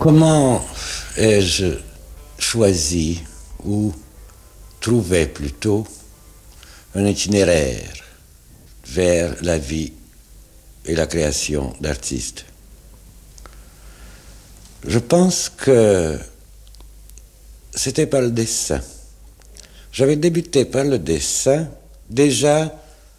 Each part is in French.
Comment ai-je choisi, ou trouvé plutôt, un itinéraire vers la vie et la création d'artistes? Je pense que c'était par le dessin. J'avais débuté par le dessin déjà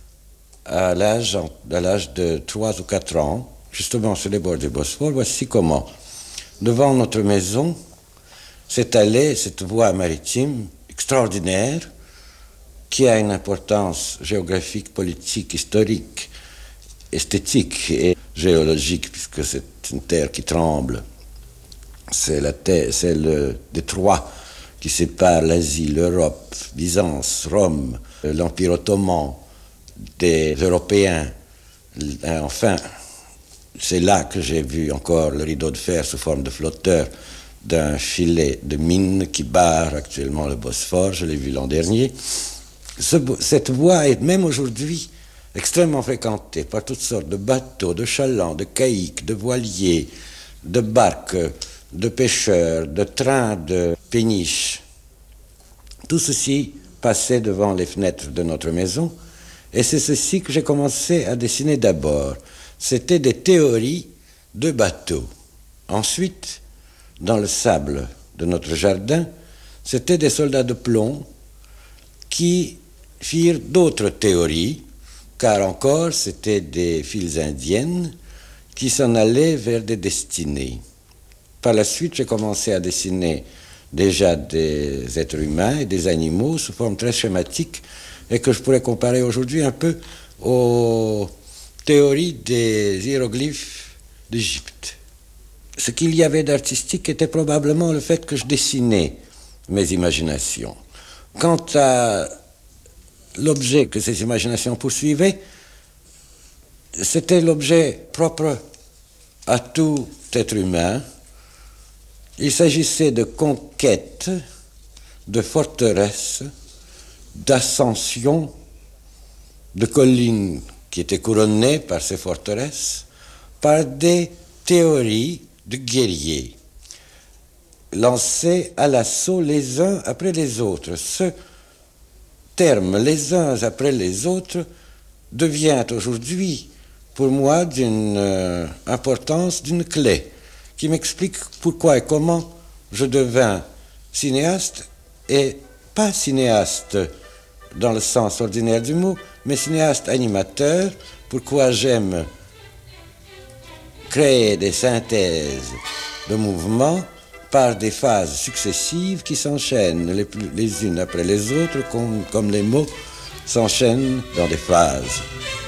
à l'âge de 3 ou 4 ans, justement sur les bords du Bosphore. Voici comment. Devant notre maison s'étalait cette voie maritime extraordinaire qui a une importance géographique, politique, historique, esthétique et géologique, puisque c'est une terre qui tremble. C'est le détroit qui sépare l'Asie, l'Europe, Byzance, Rome, l'Empire ottoman des Européens. Enfin, c'est là que j'ai vu encore le rideau de fer sous forme de flotteur d'un filet de mine qui barre actuellement le Bosphore. Je l'ai vu l'an dernier. Cette voie est même aujourd'hui extrêmement fréquentée par toutes sortes de bateaux, de chalands, de caïques, de voiliers, de barques, de pêcheurs, de trains, de péniches. Tout ceci passait devant les fenêtres de notre maison, et c'est ceci que j'ai commencé à dessiner d'abord. C'était des théories de bateaux. Ensuite, dans le sable de notre jardin, c'était des soldats de plomb qui firent d'autres théories, car encore c'était des files indiennes qui s'en allaient vers des destinées. Par la suite, j'ai commencé à dessiner déjà des êtres humains et des animaux sous forme très schématique et que je pourrais comparer aujourd'hui un peu aux théories des hiéroglyphes d'Égypte. Ce qu'il y avait d'artistique était probablement le fait que je dessinais mes imaginations. Quant à l'objet que ces imaginations poursuivaient, c'était l'objet propre à tout être humain. Il s'agissait de conquêtes, de forteresses, d'ascensions, de collines qui étaient couronnées par ces forteresses, par des théories de guerriers, lancés à l'assaut les uns après les autres. Ce terme, les uns après les autres, devient aujourd'hui pour moi d'une importance, d'une clé, qui m'explique pourquoi et comment je devins cinéaste, et pas cinéaste dans le sens ordinaire du mot, mais cinéaste animateur, pourquoi j'aime créer des synthèses de mouvements par des phases successives qui s'enchaînent les unes après les autres, comme les mots s'enchaînent dans des phrases.